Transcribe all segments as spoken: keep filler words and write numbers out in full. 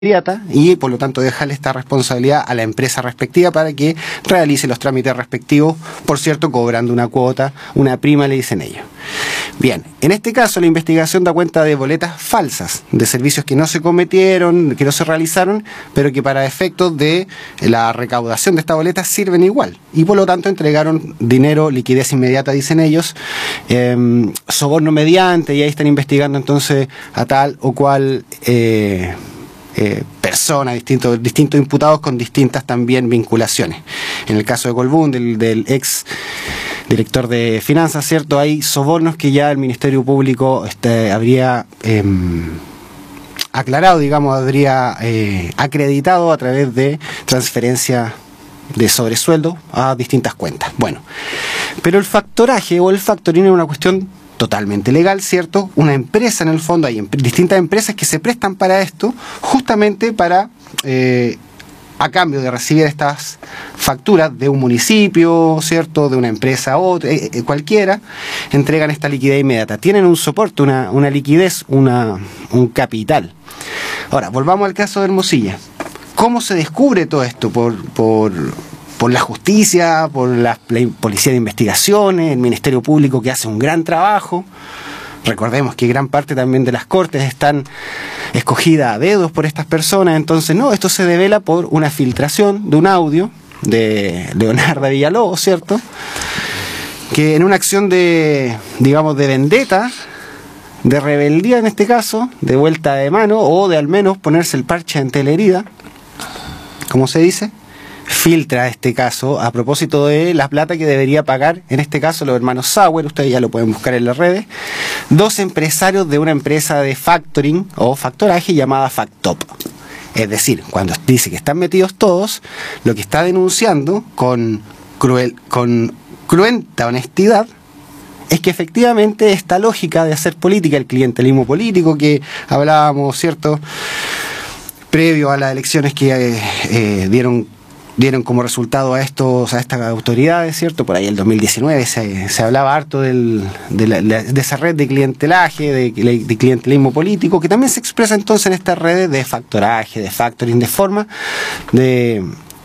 inmediata y por lo tanto dejarle esta responsabilidad a la empresa respectiva para que realice los trámites respectivos, por cierto, cobrando una cuota, una prima, le dicen ellos. Bien, en este caso la investigación da cuenta de boletas falsas, de servicios que no se cometieron, que no se realizaron, pero que para efectos de la recaudación de estas boletas sirven igual. Y por lo tanto entregaron dinero, liquidez inmediata, dicen ellos, eh, soborno mediante, y ahí están investigando entonces a tal o cual eh, eh, persona, distintos, distintos imputados con distintas también vinculaciones. En el caso de Colbún, del, del ex director de finanzas, ¿cierto? Hay sobornos que ya el Ministerio Público este, habría eh, aclarado, digamos, habría eh, acreditado a través de transferencia de sobresueldo a distintas cuentas. Bueno, pero el factoraje o el factoring es una cuestión totalmente legal, ¿cierto? Una empresa, en el fondo, hay emp- distintas empresas que se prestan para esto, justamente para eh, a cambio de recibir estas facturas de un municipio, ¿cierto?, de una empresa o eh, eh, cualquiera, entregan esta liquidez inmediata. Tienen un soporte, una, una liquidez, una, un capital. Ahora, volvamos al caso de Hermosilla. ¿Cómo se descubre todo esto? Por, por, por la justicia, por la, la policía de investigaciones, el Ministerio Público, que hace un gran trabajo. Recordemos que gran parte también de las cortes están escogidas a dedos por estas personas, entonces no, esto se devela por una filtración de un audio de Leonardo Villalobos, ¿cierto? Que en una acción de, digamos, de vendetta, de rebeldía en este caso, de vuelta de mano, o de al menos ponerse el parche ante la herida, como se dice, filtra este caso a propósito de la plata que debería pagar, en este caso los hermanos Sauer, ustedes ya lo pueden buscar en las redes, dos empresarios de una empresa de factoring o factoraje llamada Factop. Es decir, cuando dice que están metidos todos, lo que está denunciando con cruel, con cruenta honestidad es que efectivamente esta lógica de hacer política, el clientelismo político que hablábamos, ¿cierto?, previo a las elecciones que eh, eh, dieron dieron como resultado a estos a estas autoridades, ¿cierto? Por ahí el dos mil diecinueve se, se hablaba harto del, de, la, de esa red de clientelaje, de, de clientelismo político, que también se expresa entonces en estas redes de factoraje, de factoring, de forma de,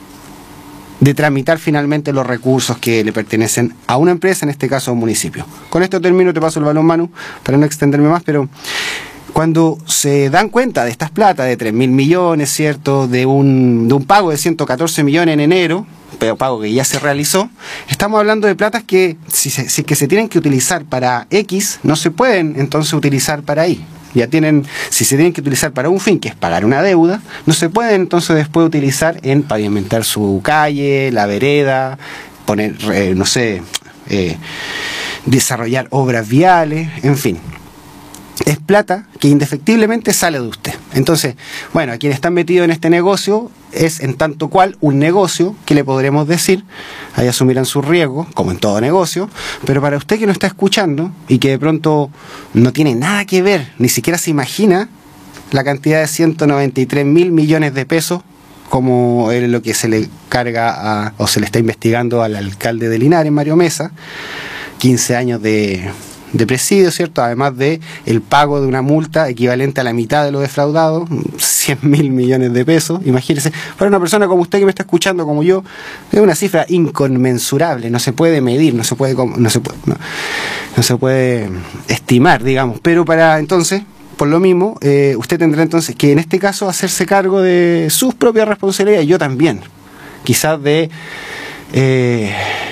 de tramitar finalmente los recursos que le pertenecen a una empresa, en este caso a un municipio. Con esto termino, te paso el balón, Manu, para no extenderme más, pero cuando se dan cuenta de estas plata de tres mil millones, ¿cierto?, de un, de un pago de ciento catorce millones en enero, pero pago que ya se realizó, estamos hablando de platas que si, se, si que se tienen que utilizar para X, no se pueden entonces utilizar para Y. Ya tienen, si se tienen que utilizar para un fin, que es pagar una deuda, no se pueden entonces después utilizar en pavimentar su calle, la vereda, poner, eh, no sé, eh, desarrollar obras viales, en fin. Es plata que indefectiblemente sale de usted. Entonces, bueno, a quienes están metidos en este negocio es en tanto cual un negocio que le podremos decir, ahí asumirán sus riesgos, como en todo negocio, pero para usted que no está escuchando y que de pronto no tiene nada que ver, ni siquiera se imagina la cantidad de ciento noventa y tres mil millones de pesos como es lo que se le carga a, o se le está investigando al alcalde de Linares, Mario Mesa, quince años de... de presidio, ¿cierto? Además de el pago de una multa equivalente a la mitad de lo defraudado, cien mil millones de pesos, imagínense, para una persona como usted que me está escuchando, como yo, es una cifra inconmensurable, no se puede medir, no se puede no se puede, no, no se puede estimar, digamos, pero para entonces, por lo mismo, eh, usted tendrá entonces que en este caso hacerse cargo de sus propias responsabilidades, y yo también, quizás de eh,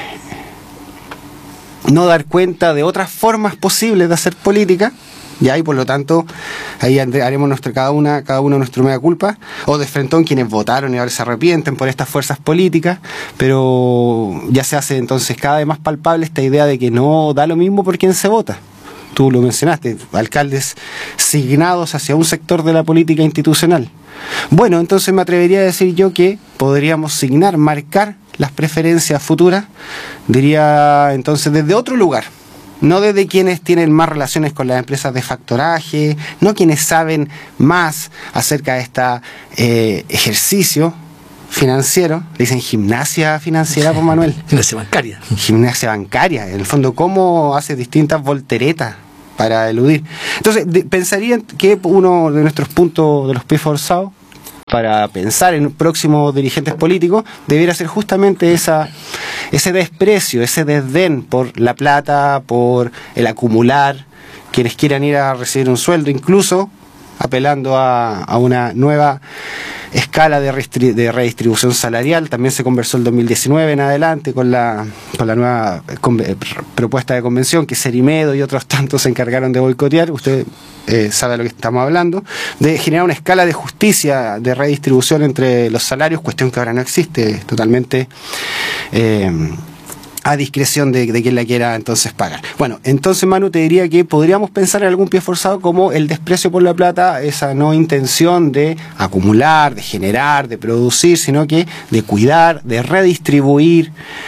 no dar cuenta de otras formas posibles de hacer política, ya, y por lo tanto ahí haremos nuestra, cada una cada uno nuestro mea culpa, o de frentón quienes votaron y ahora se arrepienten por estas fuerzas políticas, pero ya se hace entonces cada vez más palpable esta idea de que no da lo mismo por quién se vota. Tú lo mencionaste, alcaldes signados hacia un sector de la política institucional. Bueno, entonces me atrevería a decir yo que podríamos signar, marcar las preferencias futuras, diría entonces desde otro lugar, no desde quienes tienen más relaciones con las empresas de factoraje, no quienes saben más acerca de este eh, ejercicio financiero, le dicen gimnasia financiera, por Manuel. Gimnasia bancaria. Gimnasia bancaria, en el fondo, cómo hace distintas volteretas para eludir. Entonces, de, pensaría que uno de nuestros puntos de los pies forzados para pensar en próximos dirigentes políticos debiera ser justamente esa, ese desprecio, ese desdén por la plata, por el acumular, quienes quieran ir a recibir un sueldo, incluso apelando a, a una nueva escala de, restri- de redistribución salarial. También se conversó el dos mil diecinueve en adelante con la, con la nueva con, eh, propuesta de convención que Cerimedo y otros tantos se encargaron de boicotear. Usted eh, sabe de lo que estamos hablando, de generar una escala de justicia, de redistribución entre los salarios, cuestión que ahora no existe, totalmente eh, a discreción de, de quien la quiera entonces pagar. Bueno, entonces Manu, te diría que podríamos pensar en algún pie forzado como el desprecio por la plata, esa no intención de acumular, de generar, de producir, sino que de cuidar, de redistribuir.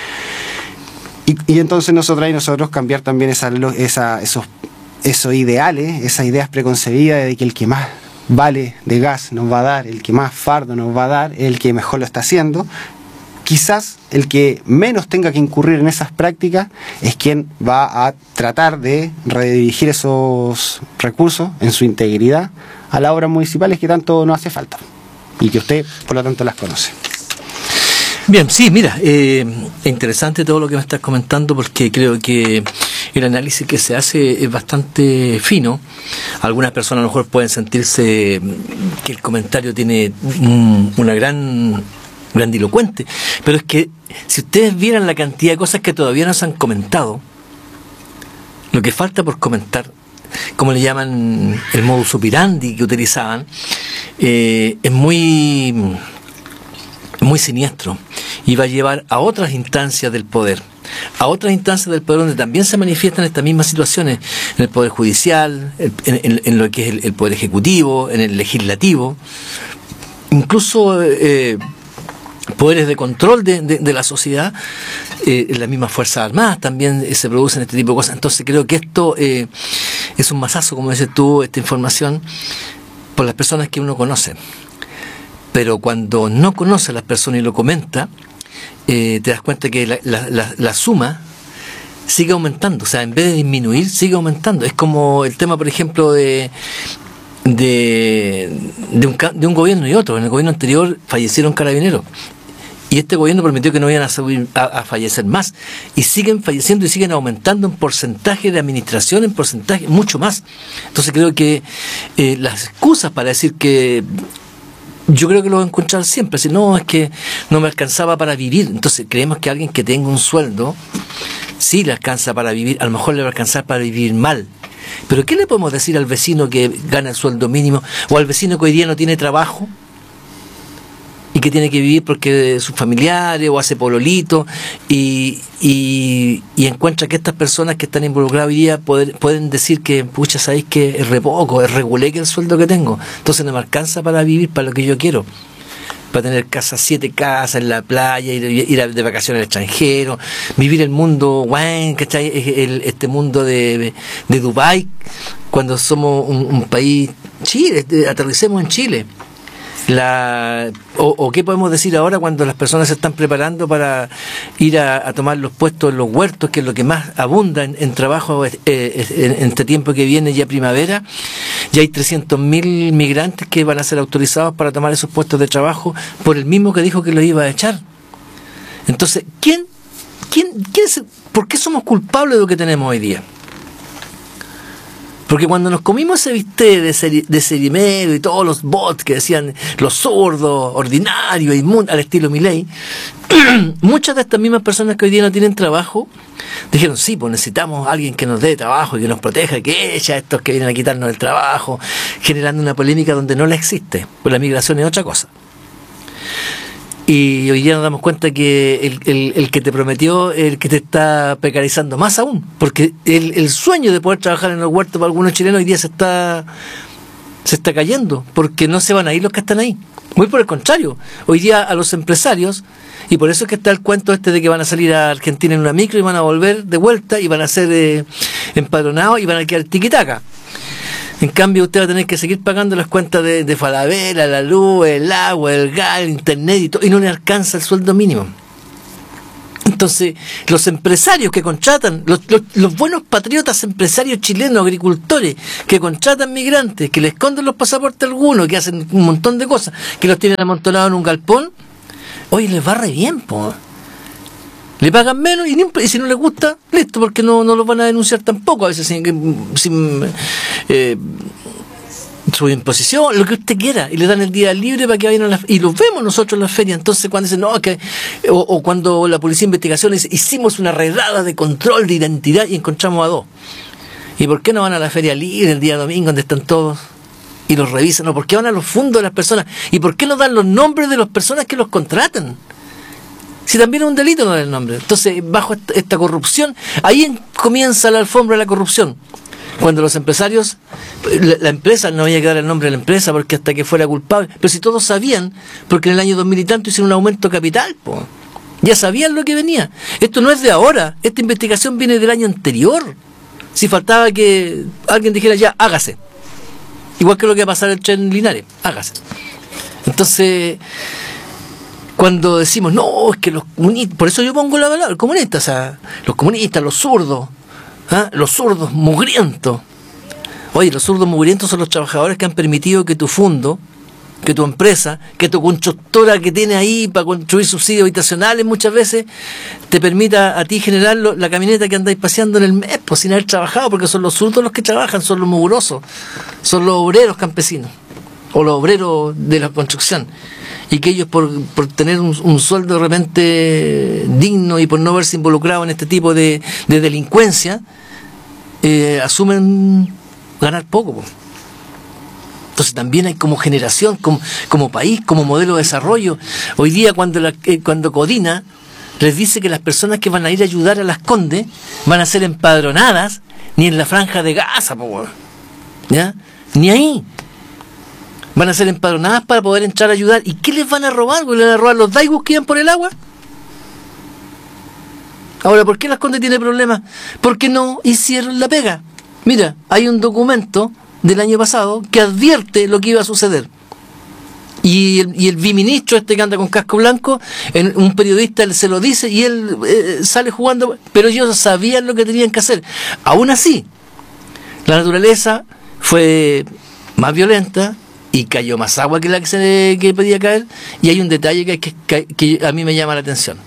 Y, y entonces nosotras y nosotros cambiar también esa, esa, esos, esos ideales, esas ideas preconcebidas de que el que más vale de gas nos va a dar, el que más fardo nos va a dar, el que mejor lo está haciendo. Quizás el que menos tenga que incurrir en esas prácticas es quien va a tratar de redirigir esos recursos en su integridad a las obras municipales que tanto nos hace falta y que usted por lo tanto las conoce. Bien, sí, mira, eh, interesante todo lo que me estás comentando porque creo que el análisis que se hace es bastante fino. Algunas personas a lo mejor pueden sentirse que el comentario tiene un, una gran... grandilocuente, pero es que si ustedes vieran la cantidad de cosas que todavía no se han comentado, lo que falta por comentar, como le llaman el modus operandi que utilizaban, eh, es muy muy siniestro y va a llevar a otras instancias del poder, a otras instancias del poder donde también se manifiestan estas mismas situaciones, en el poder judicial, en, en, en lo que es el, el poder ejecutivo, en el legislativo, incluso eh, poderes de control de, de, de la sociedad, eh, las mismas Fuerzas Armadas también eh, se producen este tipo de cosas. Entonces creo que esto eh, es un mazazo, como dices tú, esta información, por las personas que uno conoce. Pero cuando no conoce a las personas y lo comenta, eh, te das cuenta que la, la, la, la suma sigue aumentando. O sea, en vez de disminuir, sigue aumentando. Es como el tema, por ejemplo, de... De, de, un, de un gobierno y otro. En el gobierno anterior fallecieron carabineros y este gobierno permitió que no vayan a, subir, a, a fallecer más y siguen falleciendo y siguen aumentando en porcentaje de administración, en porcentaje mucho más. Entonces creo que eh, las excusas para decir que yo creo que lo voy a encontrar siempre, si no, es que no me alcanzaba para vivir. Entonces creemos que alguien que tenga un sueldo sí le alcanza para vivir, a lo mejor le va a alcanzar para vivir mal. Pero ¿qué le podemos decir al vecino que gana el sueldo mínimo o al vecino que hoy día no tiene trabajo y que tiene que vivir porque sus familiares o hace pololito y, y, y encuentra que estas personas que están involucradas hoy día pueden, pueden decir que, pucha, sabéis que es re poco, es regulé que el sueldo que tengo, entonces no me alcanza para vivir para lo que yo quiero? Para tener casas, siete casas en la playa, ir, ir de vacaciones al extranjero, vivir el mundo, bueno, ¿cachai? El, este mundo de, de Dubái, cuando somos un, un país, Chile, aterricemos en Chile. La, o, o qué podemos decir ahora cuando las personas se están preparando para ir a, a tomar los puestos en los huertos, que es lo que más abunda en, en trabajo eh, en, en este tiempo que viene ya primavera. Ya hay trescientos mil migrantes que van a ser autorizados para tomar esos puestos de trabajo por el mismo que dijo que los iba a echar. Entonces, ¿quién, quién, quién es, ¿por qué somos culpables de lo que tenemos hoy día? Porque cuando nos comimos ese bistec de, seri, de Cerimedo y todos los bots que decían los sordos, ordinarios, inmundos, al estilo Milei, muchas de estas mismas personas que hoy día no tienen trabajo, dijeron, sí, pues necesitamos a alguien que nos dé trabajo y que nos proteja, que echa a estos que vienen a quitarnos el trabajo, generando una polémica donde no la existe, pues la migración es otra cosa. Y hoy día nos damos cuenta que el, el, el que te prometió es el que te está precarizando más aún, porque el, el sueño de poder trabajar en los huertos para algunos chilenos hoy día se está se está cayendo, porque no se van a ir los que están ahí. Muy por el contrario, hoy día a los empresarios, y por eso es que está el cuento este de que van a salir a Argentina en una micro y van a volver de vuelta y van a ser eh, empadronados y van a quedar tiquitaca. En cambio, usted va a tener que seguir pagando las cuentas de, de Falabella, la luz, el agua, el gas, el internet y todo, y no le alcanza el sueldo mínimo. Entonces, los empresarios que contratan, los, los, los buenos patriotas empresarios chilenos, agricultores, que contratan migrantes, que les esconden los pasaportes a algunos, que hacen un montón de cosas, que los tienen amontonados en un galpón, oye, les va re bien, po. Le pagan menos y, ni, y si no les gusta, listo, porque no, no los van a denunciar tampoco, a veces sin, sin eh, su imposición, lo que usted quiera, y le dan el día libre para que vayan a la, y los vemos nosotros en las ferias. Entonces cuando dicen, no, que o, o cuando la policía de investigación dice, hicimos una redada de control de identidad y encontramos a dos, ¿y por qué no van a la feria libre el día domingo donde están todos y los revisan? ¿O por qué van a los fondos de las personas? ¿Y por qué no dan los nombres de las personas que los contratan? Si también es un delito no dar el nombre. Entonces, bajo esta, esta corrupción, ahí comienza la alfombra de la corrupción. Cuando los empresarios, la, la empresa, no había que dar el nombre de la empresa porque hasta que fuera culpable, pero si todos sabían, porque en el año dos mil y tanto hicieron un aumento capital, po. Ya sabían lo que venía. Esto no es de ahora, esta investigación viene del año anterior. Si faltaba que alguien dijera ya, hágase. Igual que lo que va a pasar el tren Linares, hágase. Entonces, cuando decimos, no, es que los comunistas, por eso yo pongo la palabra, comunistas, o sea, los comunistas, los zurdos, ¿ah? Los zurdos mugrientos. Oye, los zurdos mugrientos son los trabajadores que han permitido que tu fondo, que tu empresa, que tu constructora que tiene ahí para construir subsidios habitacionales muchas veces, te permita a ti generar lo, la camioneta que andáis paseando en el mes, pues sin haber trabajado, porque son los zurdos los que trabajan, son los mugrosos, son los obreros campesinos, o los obreros de la construcción. Y que ellos por, por tener un, un sueldo de repente digno y por no verse involucrados en este tipo de, de delincuencia, eh, asumen ganar poco, po. Entonces también hay como generación, como, como país, como modelo de desarrollo. Hoy día cuando, la, eh, cuando Codina les dice que las personas que van a ir a ayudar a Las Condes van a ser empadronadas, ni en la franja de Gaza, po, ¿ya? Ni ahí. Van a ser empadronadas para poder entrar a ayudar. ¿Y qué les van a robar? ¿Les van a robar los daibus que iban por el agua? Ahora, ¿por qué Las Condes tiene problemas? Porque no hicieron la pega. Mira, hay un documento del año pasado que advierte lo que iba a suceder. Y el, y el biministro este que anda con casco blanco, en, un periodista se lo dice y él eh, sale jugando, pero ellos sabían lo que tenían que hacer. Aún así, la naturaleza fue más violenta y cayó más agua que la que se que podía caer, y hay un detalle que, que, que a mí me llama la atención.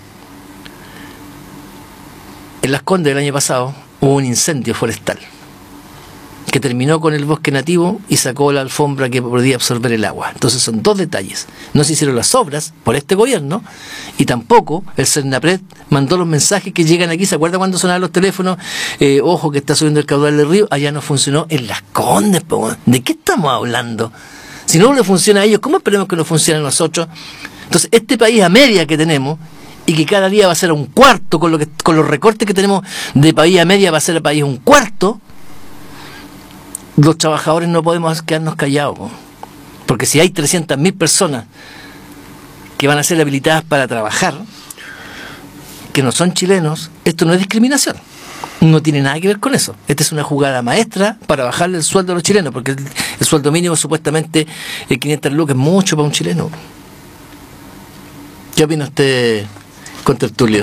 En Las Condes el año pasado hubo un incendio forestal que terminó con el bosque nativo y sacó la alfombra que podía absorber el agua. Entonces son dos detalles. No se hicieron las obras por este gobierno y tampoco el Cernapred mandó los mensajes que llegan aquí. ¿Se acuerda cuando sonaban los teléfonos? Eh, ojo que está subiendo el caudal del río. Allá no funcionó en Las Condes, po. ¿De qué estamos hablando? Si no le funciona a ellos, ¿cómo esperemos que nos funcione a nosotros? Entonces este país a media que tenemos, y que cada día va a ser a un cuarto, con, lo que, con los recortes que tenemos de país a media, va a ser el país un cuarto. Los trabajadores no podemos quedarnos callados, porque si hay trescientas mil personas que van a ser habilitadas para trabajar, que no son chilenos, esto no es discriminación, no tiene nada que ver con eso. Esta es una jugada maestra para bajarle el sueldo a los chilenos, porque el, el sueldo mínimo supuestamente es quinientas lucas, es mucho para un chileno. ¿Qué opina usted, contertulio?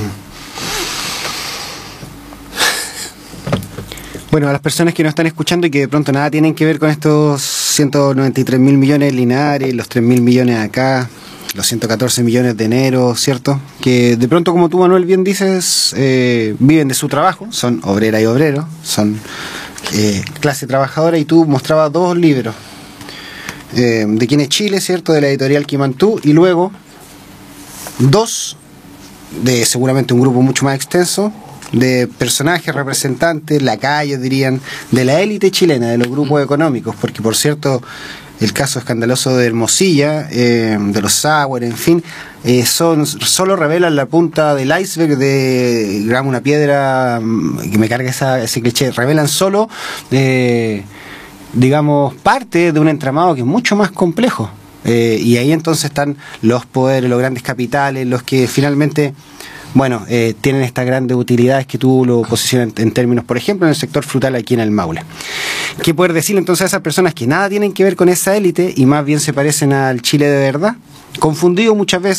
Bueno, a las personas que nos están escuchando y que de pronto nada tienen que ver con estos ciento noventa y tres mil millones de Linares, los tres mil millones acá, los ciento catorce millones de enero, ¿cierto? Que de pronto, como tú, Manuel, bien dices, eh, viven de su trabajo, son obrera y obrero, son eh, clase trabajadora, y tú mostrabas dos libros, eh, de quién es Chile, ¿cierto?, de la editorial Quimantú, y luego dos de seguramente un grupo mucho más extenso, de personajes, representantes, lacayos dirían, de la élite chilena, de los grupos económicos, porque por cierto, el caso escandaloso de Hermosilla, eh, de los Sauer, en fin, eh, son solo revelan la punta del iceberg de, digamos, una piedra, que me carga esa, ese cliché, revelan solo, eh, digamos, parte de un entramado que es mucho más complejo. Eh, y ahí entonces están los poderes, los grandes capitales, los que finalmente... Bueno, eh, tienen estas grandes utilidades que tú lo posicionas en, en términos, por ejemplo, en el sector frutal aquí en el Maule. ¿Qué poder decirle entonces a esas personas que nada tienen que ver con esa élite y más bien se parecen al Chile de verdad? Confundido muchas veces,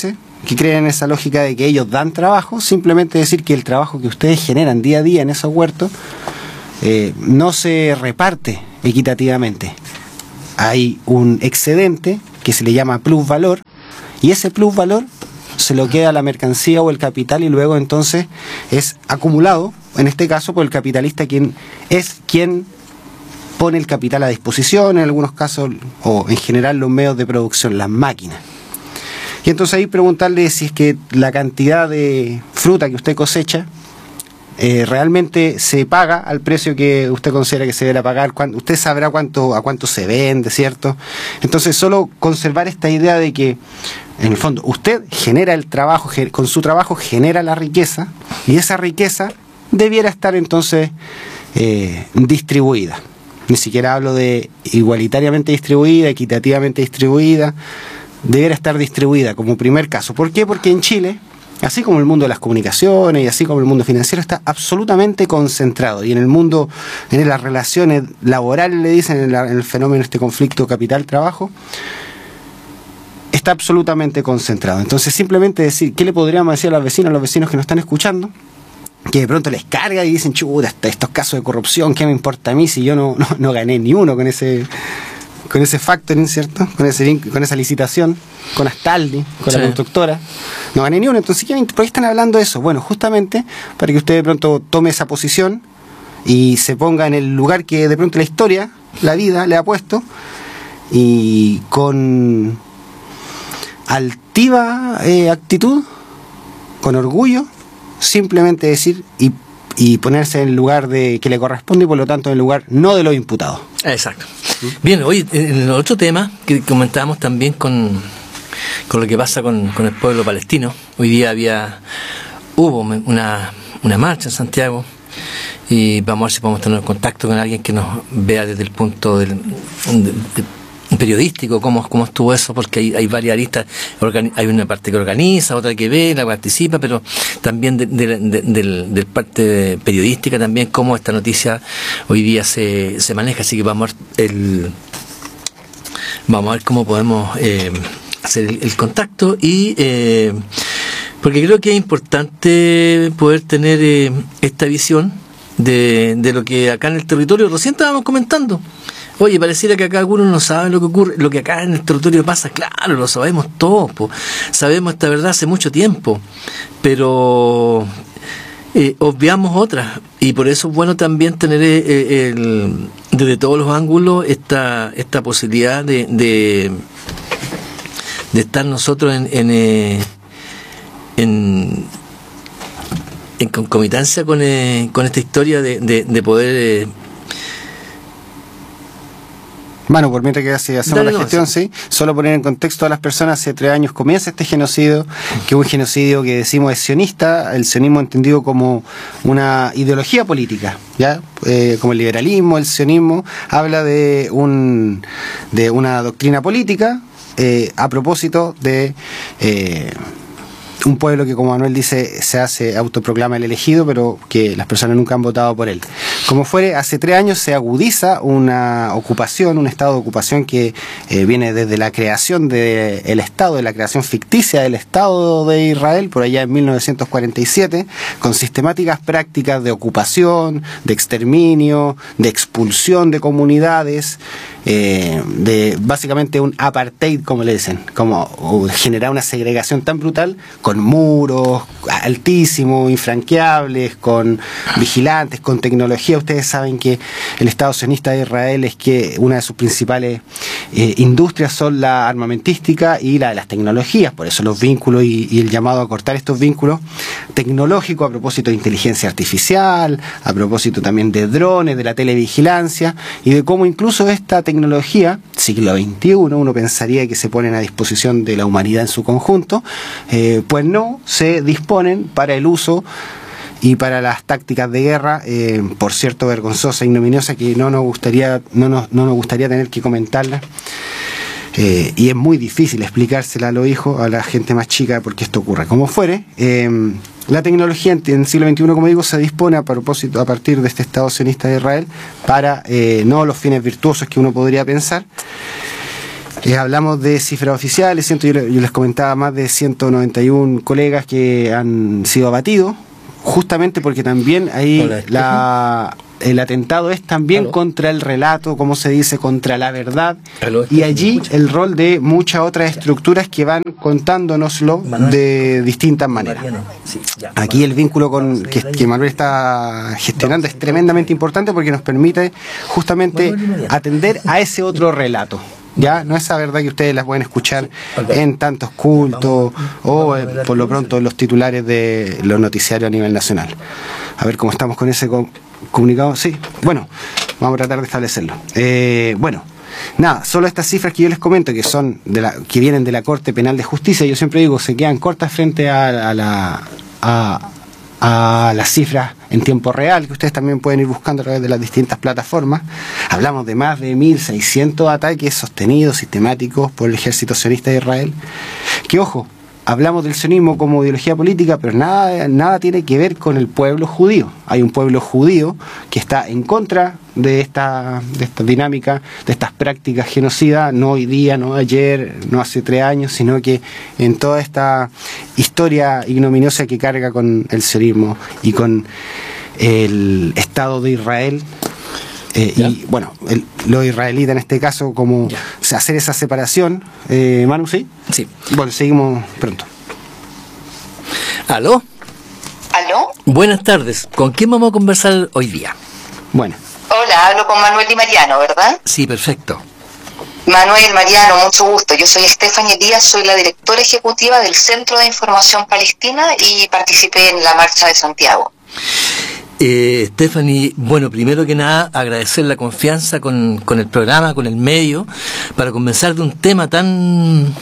que creen en esa lógica de que ellos dan trabajo, simplemente decir que el trabajo que ustedes generan día a día en esos huertos eh, no se reparte equitativamente. Hay un excedente que se le llama plusvalor, y ese plusvalor se lo queda la mercancía o el capital, y luego entonces es acumulado, en este caso por el capitalista, quien es quien pone el capital a disposición, en algunos casos, o en general los medios de producción, las máquinas. Y entonces ahí preguntarle si es que la cantidad de fruta que usted cosecha eh, realmente se paga al precio que usted considera que se deberá pagar. Cuando, usted sabrá cuánto, a cuánto se vende, ¿cierto? Entonces solo conservar esta idea de que en el fondo usted genera el trabajo, con su trabajo genera la riqueza, y esa riqueza debiera estar entonces eh, distribuida. Ni siquiera hablo de igualitariamente distribuida, equitativamente distribuida, debiera estar distribuida como primer caso. ¿Por qué? Porque en Chile, así como el mundo de las comunicaciones y así como el mundo financiero, está absolutamente concentrado, y en el mundo, en las relaciones laborales, le dicen, en, la, en el fenómeno, este conflicto capital-trabajo, está absolutamente concentrado. Entonces simplemente decir, ¿qué le podríamos decir a los vecinos, a los vecinos que nos están escuchando? Que de pronto les carga y dicen, chuta, estos casos de corrupción, ¿qué me importa a mí si yo no, no, no gané ni uno con ese con ese factoring, ¿cierto? Con ese con esa licitación, con Astaldi, con sí. la constructora, no gané ni uno. Entonces, ¿por qué están hablando de eso? Bueno, justamente para que usted de pronto tome esa posición y se ponga en el lugar que de pronto la historia, la vida le ha puesto, y con altiva eh, actitud, con orgullo, simplemente decir y, y ponerse en el lugar de que le corresponde, y por lo tanto en el lugar no de los imputados. Exacto. Bien, hoy en el otro tema que comentábamos también con, con lo que pasa con, con el pueblo palestino, hoy día había hubo una, una marcha en Santiago, y vamos a ver si podemos tener contacto con alguien que nos vea desde el punto del, de, de, periodístico, cómo, cómo estuvo eso, porque hay, hay varias aristas, hay una parte que organiza, otra que ve, la participa, pero también de, de, de, de, de parte periodística también, cómo esta noticia hoy día se, se maneja. Así que vamos a ver, el, vamos a ver cómo podemos eh, hacer el, el contacto, y eh, porque creo que es importante poder tener eh, esta visión de, de lo que acá en el territorio recién estábamos comentando. Oye, pareciera que acá algunos no saben lo que ocurre, lo que acá en el territorio pasa. Claro, lo sabemos todos, po. Sabemos esta verdad hace mucho tiempo, pero eh, obviamos otras, y por eso es bueno también tener eh, el, desde todos los ángulos esta esta posibilidad de de, de estar nosotros en en, eh, en, en concomitancia con eh, con esta historia de, de, de poder eh, Bueno, por mientras que así hacemos Dale, la gestión, no, sí. sí, solo poner en contexto a las personas, hace tres años comienza este genocidio, que es un genocidio que decimos es sionista, el sionismo entendido como una ideología política, ¿ya? Eh, como el liberalismo, el sionismo, habla de un de una doctrina política eh, a propósito de eh, un pueblo que, como Manuel dice, se hace, autoproclama el elegido, pero que las personas nunca han votado por él. Como fuere, hace tres años se agudiza una ocupación, un estado de ocupación que eh, viene desde la creación del Estado, de la creación ficticia del Estado de Israel, por allá en mil novecientos cuarenta y siete, con sistemáticas prácticas de ocupación, de exterminio, de expulsión de comunidades, eh, de básicamente un apartheid, como le dicen, como generar una segregación tan brutal, con muros altísimos, infranqueables, con vigilantes, con tecnología. Ustedes saben que el Estado sionista de Israel es que una de sus principales eh, industrias son la armamentística y la de las tecnologías, por eso los vínculos y, y el llamado a cortar estos vínculos tecnológicos a propósito de inteligencia artificial, a propósito también de drones, de la televigilancia, y de cómo incluso esta tecnología, siglo veintiuno, uno pensaría que se ponen a disposición de la humanidad en su conjunto, eh, pues no, se disponen para el uso y para las tácticas de guerra, eh, por cierto, vergonzosa e ignominiosa, que no nos gustaría, no nos, no nos gustaría tener que comentarla. Eh, y es muy difícil explicársela a los hijos, a la gente más chica, porque esto ocurre. Como fuere, eh, la tecnología en, en el siglo veintiuno, como digo, se dispone a propósito, a partir de este Estado sionista de Israel, para eh, no los fines virtuosos que uno podría pensar. Eh, hablamos de cifras oficiales, ciento, yo, yo les comentaba más de ciento noventa y uno colegas que han sido abatidos, justamente porque también ahí Hola, la, el atentado es también ¿Aló? Contra el relato, como se dice, contra la verdad, ¿Aló? Y allí el rol de muchas otras estructuras que van contándonoslo Manuel, de distintas maneras. Sí, ya, aquí Manuel, el vínculo con que, que Manuel está gestionando es tremendamente importante porque nos permite justamente atender a ese otro relato. Ya, no esa verdad que ustedes las pueden escuchar okay. en tantos cultos vamos, o vamos eh, por lo pronto en los titulares de los noticiarios a nivel nacional. A ver cómo estamos con ese com comunicado. Sí, bueno, vamos a tratar de establecerlo. Eh, bueno, nada, solo estas cifras que yo les comento que son de la, que vienen de la Corte Penal de Justicia, yo siempre digo, se quedan cortas frente a, a la a, a las cifras en tiempo real, que ustedes también pueden ir buscando a través de las distintas plataformas. Hablamos de más de mil seiscientos ataques sostenidos, sistemáticos por el ejército sionista de Israel. Que ojo, hablamos del sionismo como ideología política, pero nada, nada tiene que ver con el pueblo judío. Hay un pueblo judío que está en contra de esta, de esta dinámica, de estas prácticas genocidas, no hoy día, no ayer, no hace tres años, sino que en toda esta historia ignominiosa que carga con el sionismo y con el Estado de Israel. Eh, y bueno, el, los israelitas en este caso, como ya. hacer esa separación. Eh, Manu, ¿sí? Sí. Bueno, seguimos pronto. ¿Aló? ¿Aló? Buenas tardes. ¿Con quién vamos a conversar hoy día? Bueno. Hola, hablo con Manuel y Mariano, ¿verdad? Sí, perfecto. Manuel, Mariano, mucho gusto. Yo soy Stephanie Díaz, soy la directora ejecutiva del Centro de Información Palestina y participé en la Marcha de Santiago. Eh, Stephanie, bueno, primero que nada agradecer la confianza con, con el programa, con el medio, para conversar de un tema tan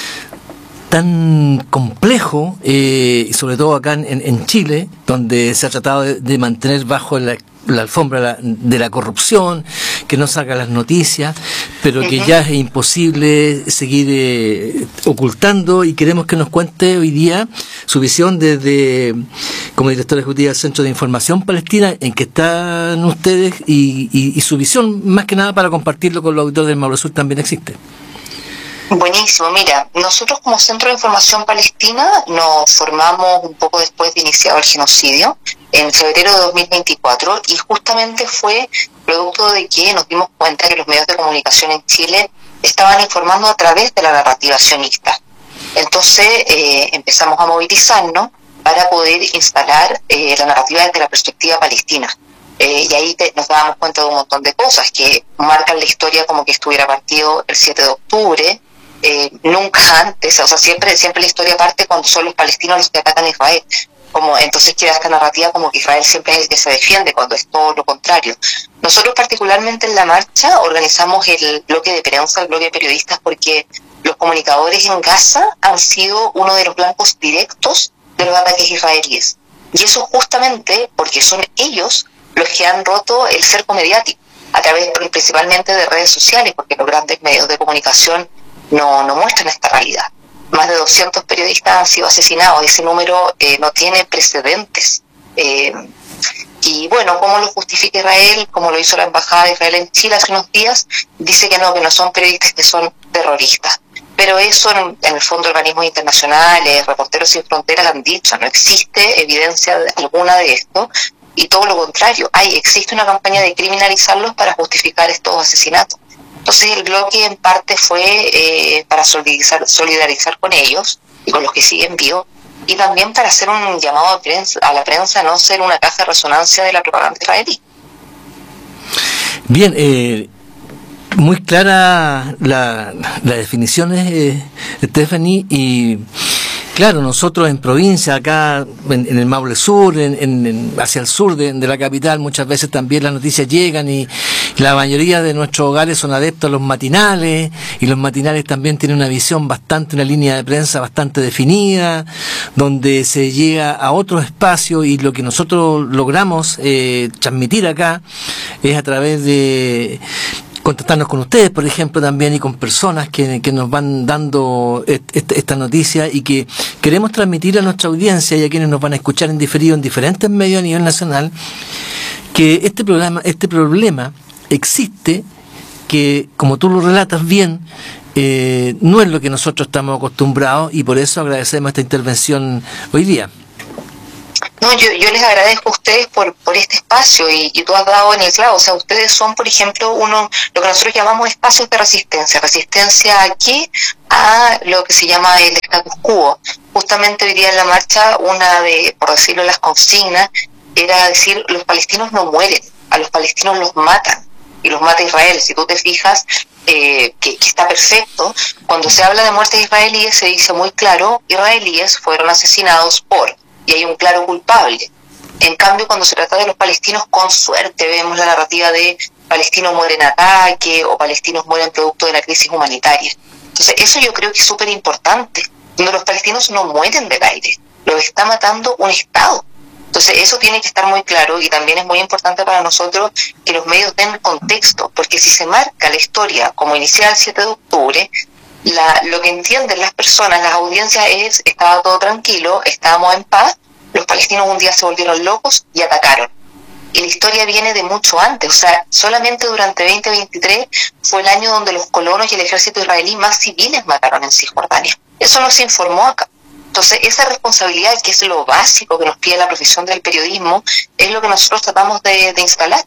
tan complejo, eh, y sobre todo acá en, en Chile, donde se ha tratado de, de mantener bajo la, la alfombra la, de la corrupción, que no salgan las noticias, pero que uh-huh. ya es imposible seguir eh, ocultando, y queremos que nos cuente hoy día su visión desde, como directora ejecutiva del Centro de Información Palestina, en que están ustedes, y, y, y su visión, más que nada para compartirlo con los auditores del Maule Sur, también existe. Buenísimo, mira, nosotros como Centro de Información Palestina nos formamos un poco después de iniciado el genocidio, en febrero de dos mil veinticuatro, y justamente fue producto de que nos dimos cuenta que los medios de comunicación en Chile estaban informando a través de la narrativa sionista. Entonces eh, empezamos a movilizarnos para poder instalar eh, la narrativa desde la perspectiva palestina. Eh, y ahí te, nos dábamos cuenta de un montón de cosas que marcan la historia como que estuviera partido el siete de octubre, eh, nunca antes, o sea, siempre, siempre la historia parte cuando son los palestinos los que atacan a Israel. Como, entonces queda esta narrativa como que Israel siempre es el que se defiende, cuando es todo lo contrario. Nosotros particularmente en la marcha organizamos el bloque de prensa, el bloque de periodistas, porque los comunicadores en Gaza han sido uno de los blancos directos de los ataques israelíes. Y eso justamente porque son ellos los que han roto el cerco mediático, a través principalmente de redes sociales, porque los grandes medios de comunicación no, no muestran esta realidad. Más de doscientos periodistas han sido asesinados, ese número eh, no tiene precedentes. Eh, y bueno, ¿cómo lo justifica Israel? Como lo hizo la Embajada de Israel en Chile hace unos días, dice que no, que no son periodistas, que son terroristas. Pero eso en, en el fondo organismos internacionales, Reporteros Sin Fronteras han dicho, no existe evidencia de, alguna de esto, y todo lo contrario, hay, existe una campaña de criminalizarlos para justificar estos asesinatos. Entonces el bloque en parte fue eh, para solidarizar, solidarizar con ellos y con los que siguen vivos, y también para hacer un llamado a, prensa, a la prensa a no ser una caja de resonancia de la propaganda israelí. Bien, eh, muy clara la, la definición eh, de Stephanie, y claro, nosotros en provincia, acá en, en el Maule Sur, en, en, hacia el sur de, de la capital, muchas veces también las noticias llegan, y la mayoría de nuestros hogares son adeptos a los matinales, y los matinales también tienen una visión bastante, una línea de prensa bastante definida, donde se llega a otro espacio, y lo que nosotros logramos eh, transmitir acá es a través de contactarnos con ustedes, por ejemplo, también, y con personas que, que nos van dando esta, esta noticia, y que queremos transmitir a nuestra audiencia y a quienes nos van a escuchar en diferido en diferentes medios a nivel nacional, que este programa, este problema existe, que como tú lo relatas bien, eh, no es lo que nosotros estamos acostumbrados y por eso agradecemos esta intervención hoy día. No, yo, yo les agradezco a ustedes por, por este espacio y, y tú has dado en el clavo. O sea, ustedes son, por ejemplo, uno lo que nosotros llamamos espacios de resistencia. ¿Resistencia a qué? A lo que se llama el status quo. Justamente hoy día en la marcha, una de, por decirlo, las consignas era decir, los palestinos no mueren, a los palestinos los matan. Y los mata Israel. Si tú te fijas, eh, que, que está perfecto, cuando se habla de muertes israelíes se dice muy claro, israelíes fueron asesinados por... y hay un claro culpable. En cambio, cuando se trata de los palestinos, con suerte vemos la narrativa de palestinos mueren en ataque o palestinos mueren producto de la crisis humanitaria. Entonces, eso yo creo que es súper importante, donde los palestinos no mueren del aire, los está matando un Estado. Entonces, eso tiene que estar muy claro y también es muy importante para nosotros que los medios den contexto, porque si se marca la historia como inicial el siete de octubre, La, lo que entienden las personas, las audiencias es, estaba todo tranquilo, estábamos en paz, los palestinos un día se volvieron locos y atacaron. Y la historia viene de mucho antes, o sea, solamente durante veinte veintitrés fue el año donde los colonos y el ejército israelí más civiles mataron en Cisjordania. Eso no se informó acá. Entonces, esa responsabilidad, que es lo básico que nos pide la profesión del periodismo, es lo que nosotros tratamos de, de instalar.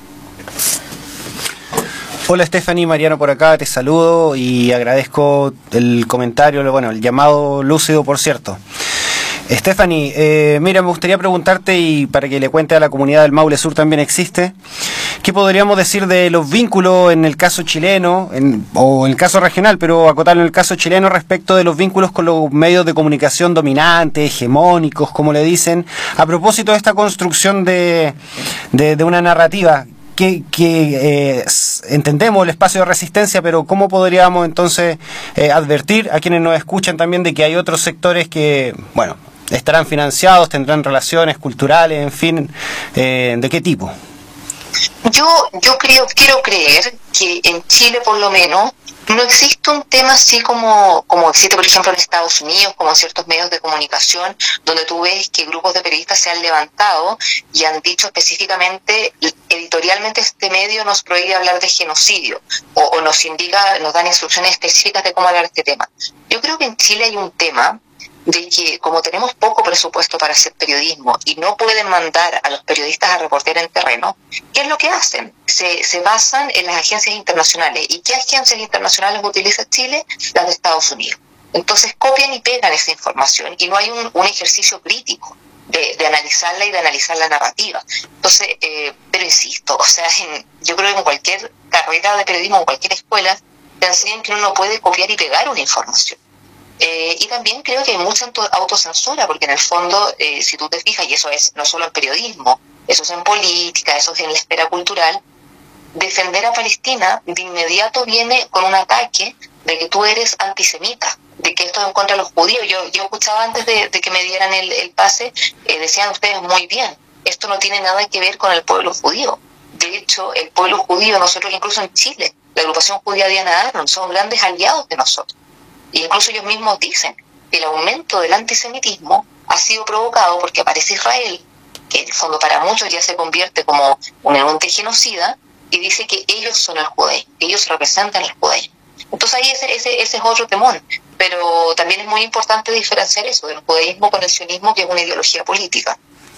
Hola Stephanie, Mariano por acá, te saludo y agradezco el comentario, bueno, el llamado lúcido, por cierto. Stephanie, eh, mira, me gustaría preguntarte, y para que le cuente a la comunidad del Maule Sur también existe, ¿qué podríamos decir de los vínculos en el caso chileno, en, o en el caso regional, pero acotarlo en el caso chileno, respecto de los vínculos con los medios de comunicación dominantes, hegemónicos, como le dicen, a propósito de esta construcción de, de, de una narrativa? Que, que eh, entendemos el espacio de resistencia, pero ¿cómo podríamos entonces eh, advertir a quienes nos escuchan también de que hay otros sectores que, bueno, estarán financiados, tendrán relaciones culturales, en fin, eh, ¿de qué tipo? Yo, yo creo, quiero creer que en Chile, por lo menos, no existe un tema así como, como existe, por ejemplo, en Estados Unidos, como en ciertos medios de comunicación, donde tú ves que grupos de periodistas se han levantado y han dicho específicamente, editorialmente este medio nos prohíbe hablar de genocidio, o, o nos indica, nos dan instrucciones específicas de cómo hablar de este tema. Yo creo que en Chile hay un tema de que como tenemos poco presupuesto para hacer periodismo y no pueden mandar a los periodistas a reportear en terreno, ¿qué es lo que hacen? Se, se basan en las agencias internacionales. ¿Y qué agencias internacionales utiliza Chile? Las de Estados Unidos. Entonces copian y pegan esa información y no hay un, un ejercicio crítico de, de analizarla y de analizar la narrativa. Entonces, eh, pero insisto, o sea, en, yo creo que en cualquier carrera de periodismo, en cualquier escuela, te enseñan que uno no puede copiar y pegar una información. Eh, y también creo que hay mucha autocensura, porque en el fondo, eh, si tú te fijas, y eso es no solo en periodismo, eso es en política, eso es en la esfera cultural, defender a Palestina de inmediato viene con un ataque de que tú eres antisemita, de que esto es en contra de los judíos. Yo, yo escuchaba antes de, de que me dieran el, el pase, eh, decían ustedes muy bien, esto no tiene nada que ver con el pueblo judío. De hecho, el pueblo judío, nosotros incluso en Chile, la agrupación judía Diana Arnold, son grandes aliados de nosotros. Y incluso ellos mismos dicen que el aumento del antisemitismo ha sido provocado porque aparece Israel, que en el fondo para muchos ya se convierte como un ente genocida, y dice que ellos son el judaísmo, que ellos representan el judaísmo. Entonces ahí ese, ese, ese es otro temón. Pero también es muy importante diferenciar eso del judaísmo con el sionismo, que es una ideología política.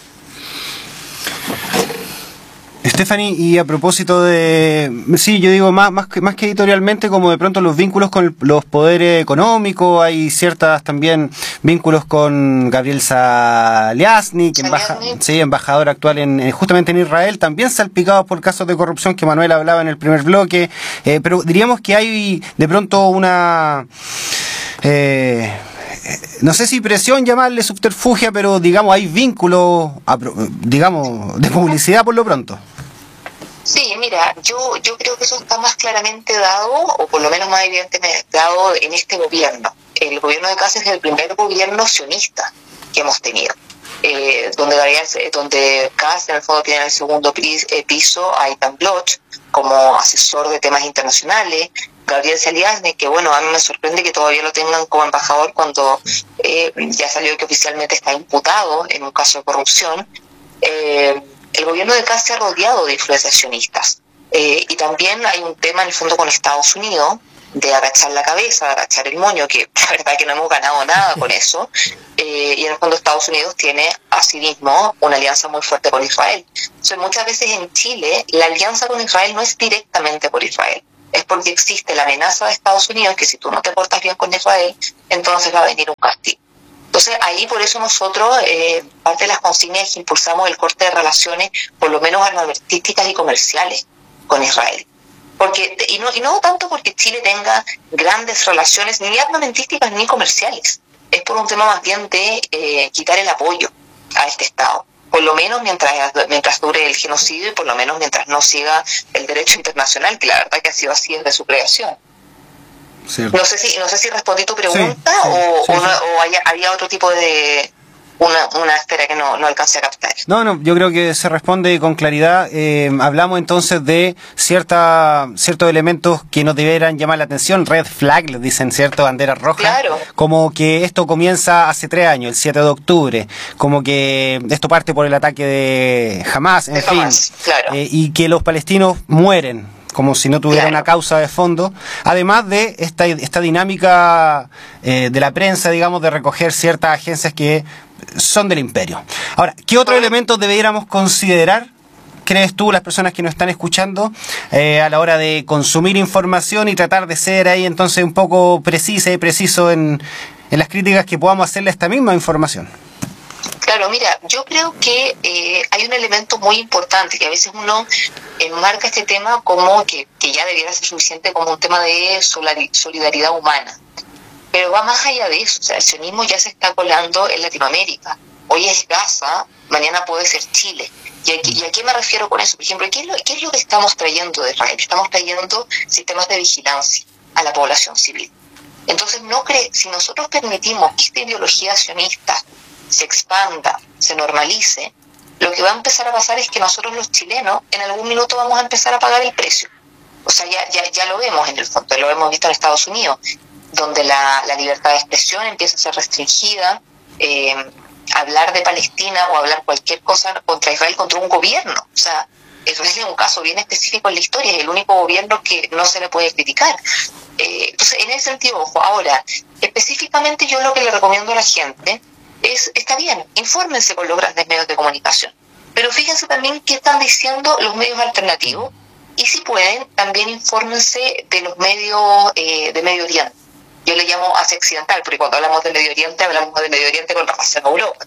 Stephanie, y a propósito de, sí, yo digo más, más, que, más que editorialmente, como de pronto los vínculos con el, los poderes económicos, hay ciertas también vínculos con Gabriel Saliasnik, embaja, sí, embajador actual en, justamente en Israel, también salpicados por casos de corrupción que Manuel hablaba en el primer bloque, eh, pero diríamos que hay de pronto una... Eh, no sé si presión llamarle subterfugia, pero digamos hay vínculos, digamos, de publicidad por lo pronto. Sí, mira, yo yo creo que eso está más claramente dado, o por lo menos más evidentemente dado en este gobierno. El gobierno de Kast es el primer gobierno sionista que hemos tenido, eh, donde donde Kast en el fondo tiene el segundo piso a Eitan Bloch como asesor de temas internacionales, Gabriel Saliasnik, que bueno, a mí me sorprende que todavía lo tengan como embajador cuando eh, ya salió que oficialmente está imputado en un caso de corrupción. Eh, el gobierno de Kast se ha rodeado de influencias sionistas, eh, y también hay un tema en el fondo con Estados Unidos, de agachar la cabeza, de agachar el moño, que la verdad que no hemos ganado nada con eso, eh, y en el fondo Estados Unidos tiene asimismo una alianza muy fuerte con Israel. Entonces muchas veces en Chile la alianza con Israel no es directamente por Israel, es porque existe la amenaza de Estados Unidos que si tú no te portas bien con Israel, entonces va a venir un castigo. Entonces ahí por eso nosotros, eh, parte de las consignas es que impulsamos el corte de relaciones, por lo menos armamentísticas y comerciales con Israel. Porque, y no, y no tanto porque Chile tenga grandes relaciones ni armamentísticas ni comerciales, es por un tema más bien de eh, quitar el apoyo a este Estado, por lo menos mientras, mientras dure el genocidio y por lo menos mientras no siga el derecho internacional, que la verdad que ha sido así desde su creación. Cierto. No sé si no sé si respondí tu pregunta sí, sí, o, sí, o, no, sí. o haya, había otro tipo de... Una, una esfera que no, no alcancé a captar. No, no, yo creo que se responde con claridad. Eh, hablamos entonces de cierta, ciertos elementos que nos deberán llamar la atención, red flag, les dicen, ¿cierto? Banderas rojas. Claro. Como que esto comienza hace tres años, el siete de octubre, como que esto parte por el ataque de Hamas, en de fin. Hamas, claro. eh, y que los palestinos mueren, como si no tuviera claro. una causa de fondo, además de esta, esta dinámica eh, de la prensa, digamos, de recoger ciertas agencias que son del imperio. Ahora, ¿qué otros elementos deberíamos considerar, crees tú, las personas que nos están escuchando, eh, a la hora de consumir información y tratar de ser ahí entonces un poco precisa y preciso en, en las críticas que podamos hacerle a esta misma información? Claro, mira, yo creo que eh, hay un elemento muy importante que a veces uno enmarca este tema como que, que ya debiera ser suficiente como un tema de solidaridad humana. Pero va más allá de eso, o sea, el sionismo ya se está colando en Latinoamérica. Hoy es Gaza, mañana puede ser Chile. ¿Y a, y a qué me refiero con eso? Por ejemplo, ¿qué es, lo, ¿qué es lo que estamos trayendo de Israel? Estamos trayendo sistemas de vigilancia a la población civil. Entonces, no cree, si nosotros permitimos que esta ideología sionista se expanda, se normalice, lo que va a empezar a pasar es que nosotros los chilenos en algún minuto vamos a empezar a pagar el precio. O sea, ya, ya, ya lo vemos en el fondo, lo hemos visto en Estados Unidos, donde la, la libertad de expresión empieza a ser restringida, eh, hablar de Palestina o hablar cualquier cosa contra Israel, contra un gobierno. O sea, eso es un caso bien específico en la historia, es el único gobierno que no se le puede criticar. Eh, entonces, en ese sentido, ojo, ahora, específicamente yo lo que le recomiendo a la gente es, está bien, infórmense con los grandes medios de comunicación, pero fíjense también qué están diciendo los medios alternativos, y si pueden, también infórmense de los medios eh, de Medio Oriente. Yo le llamo Asia Occidental, porque cuando hablamos de Medio Oriente, hablamos de Medio Oriente con relación a Europa.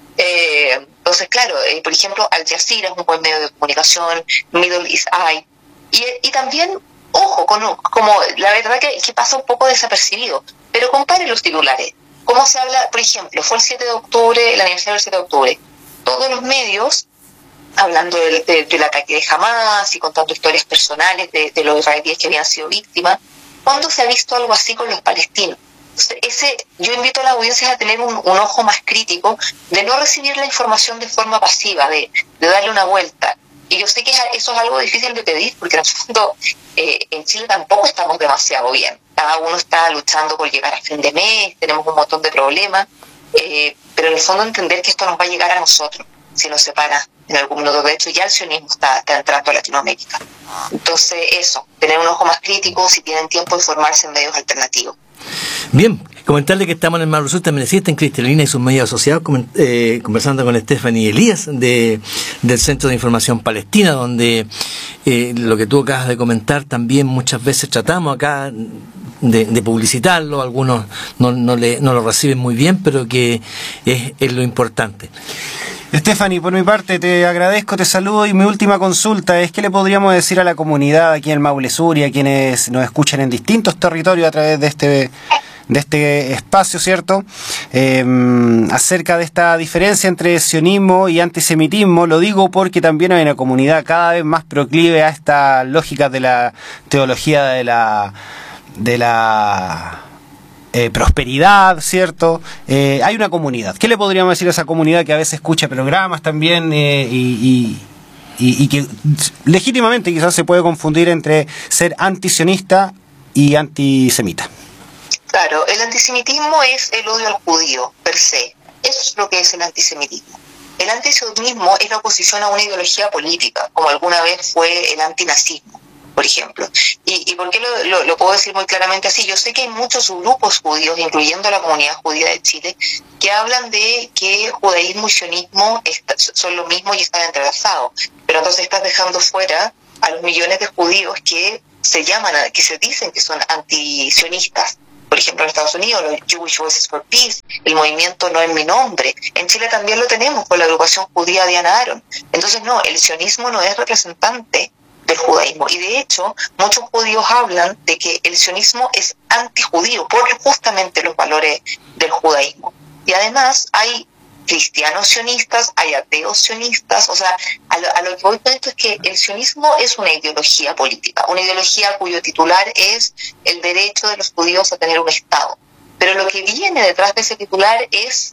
Eh, entonces, claro, eh, por ejemplo, Al Jazeera es un buen medio de comunicación, Middle East Eye, y, y también, ojo, con, como la verdad que, que pasa un poco desapercibido, pero compare los titulares. ¿Cómo se habla? Por ejemplo, fue el siete de octubre, el aniversario del siete de octubre, todos los medios hablando del, de, del ataque de Hamas y contando historias personales de, de los israelíes que habían sido víctimas. ¿Cuándo se ha visto algo así con los palestinos? Ese, yo invito a las audiencias a tener un, un ojo más crítico, de no recibir la información de forma pasiva, de, de darle una vuelta. Y yo sé que eso es algo difícil de pedir, porque en el fondo eh, en Chile tampoco estamos demasiado bien. Cada uno está luchando por llegar a fin de mes, tenemos un montón de problemas, eh, pero en el fondo entender que esto nos va a llegar a nosotros, si nos separa en algún minuto. De hecho, ya el sionismo está, está entrando a Latinoamérica. Entonces, eso, tener un ojo más crítico, si tienen tiempo, de formarse en medios alternativos. Bien, comentarle que estamos en el Mar Sur, también existen Cristalina y sus medios asociados, eh, conversando con Stephanie Elías de, del Centro de Información Palestina, donde eh, lo que tú acabas de comentar también muchas veces tratamos acá de, de publicitarlo, algunos no, no, le, no lo reciben muy bien, pero que es, es lo importante. Stephanie, por mi parte te agradezco, te saludo, y mi última consulta es: ¿qué le podríamos decir a la comunidad aquí en Maule Sur y a quienes nos escuchan en distintos territorios a través de este de este espacio, ¿cierto? Eh, acerca de esta diferencia entre sionismo y antisemitismo. Lo digo porque también hay una comunidad cada vez más proclive a esta lógica de la teología de la de la Eh, prosperidad, ¿cierto? Eh, hay una comunidad. ¿Qué le podríamos decir a esa comunidad que a veces escucha programas también eh, y, y, y, y que legítimamente quizás se puede confundir entre ser antisionista y antisemita? Claro, el antisemitismo es el odio al judío, per se. Eso es lo que es el antisemitismo. El antisionismo es la oposición a una ideología política, como alguna vez fue el antinazismo. por ejemplo. ¿Y, y por qué lo, lo, lo puedo decir muy claramente así? Yo sé que hay muchos grupos judíos, incluyendo la comunidad judía de Chile, que hablan de que judaísmo y sionismo está, son lo mismo y están entrelazados. Pero entonces estás dejando fuera a los millones de judíos que se llaman, que se dicen que son antisionistas. Por ejemplo, en Estados Unidos, los Jewish Voices for Peace, el movimiento No en mi nombre. En Chile también lo tenemos con la agrupación judía Diana Aaron. Entonces, no, el sionismo no es representante del judaísmo. Y de hecho, muchos judíos hablan de que el sionismo es antijudío por justamente los valores del judaísmo. Y además hay cristianos sionistas, hay ateos sionistas, o sea, a lo, a lo que voy con esto es que el sionismo es una ideología política, una ideología cuyo titular es el derecho de los judíos a tener un Estado. Pero lo que viene detrás de ese titular es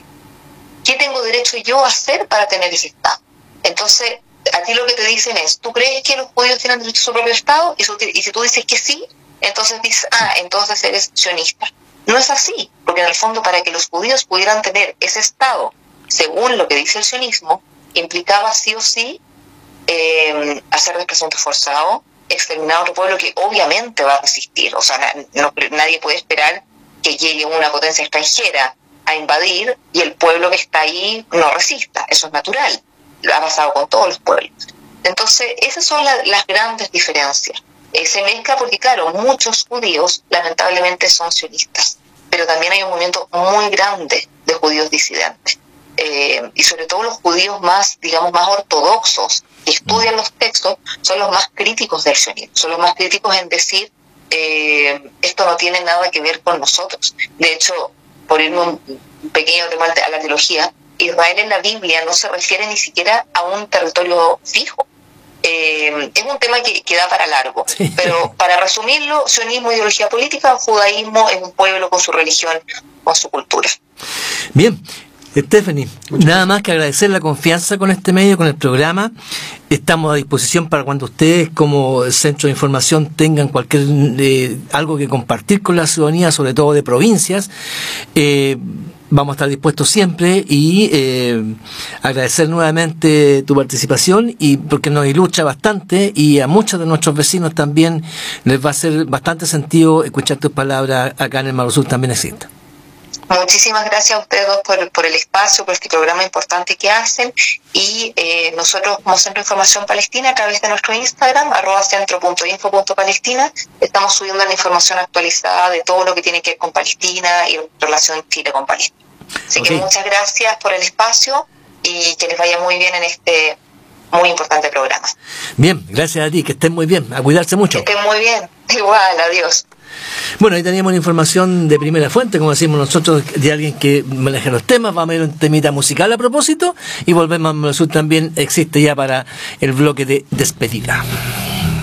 ¿qué tengo derecho yo a hacer para tener ese Estado? Entonces, a ti lo que te dicen es, ¿tú crees que los judíos tienen derecho a su propio Estado? Y, su, y si tú dices que sí, entonces dices, ah, entonces eres sionista. No es así, porque en el fondo para que los judíos pudieran tener ese Estado, según lo que dice el sionismo, implicaba sí o sí eh, hacer desplazamiento forzado, exterminar a otro pueblo que obviamente va a resistir. O sea, no, nadie puede esperar que llegue una potencia extranjera a invadir y el pueblo que está ahí no resista. Eso es natural. Lo ha pasado con todos los pueblos. Entonces, esas son la, las grandes diferencias. Eh, se mezcla porque, claro, muchos judíos lamentablemente son sionistas, pero también hay un movimiento muy grande de judíos disidentes. Eh, y sobre todo los judíos más, digamos, más ortodoxos, que estudian los textos, son los más críticos del sionismo, son los más críticos en decir, eh, esto no tiene nada que ver con nosotros. De hecho, por irme un pequeño tema a la teología, Israel en la Biblia no se refiere ni siquiera a un territorio fijo. Eh, es un tema que, que da para largo, sí. Pero para resumirlo, sionismo, ideología política, judaísmo es un pueblo con su religión, con su cultura. Bien, Stephanie, nada más que agradecer la confianza con este medio, con el programa. Estamos a disposición para cuando ustedes como centro de información tengan cualquier eh, algo que compartir con la ciudadanía, sobre todo de provincias. Eh, Vamos a estar dispuestos siempre y eh, agradecer nuevamente tu participación, y porque nos ilustra bastante y a muchos de nuestros vecinos también les va a hacer bastante sentido escuchar tus palabras acá en el Magrosur también existe. Muchísimas gracias a ustedes dos por, por el espacio, por este programa importante que hacen, y eh, nosotros como Centro de Información Palestina, a través de nuestro Instagram, arroba centro punto info punto palestina, estamos subiendo la información actualizada de todo lo que tiene que ver con Palestina y relación Chile con Palestina. Así okay. que muchas gracias por el espacio y que les vaya muy bien en este muy importante programa. Bien, gracias a ti, que estén muy bien, a cuidarse mucho. Que estén muy bien, igual, adiós. Bueno, ahí teníamos la información de primera fuente, como decimos nosotros, de alguien que maneja los temas. Vamos a ver un temita musical a propósito y volvemos a Magrosur también existe ya para el bloque de despedida.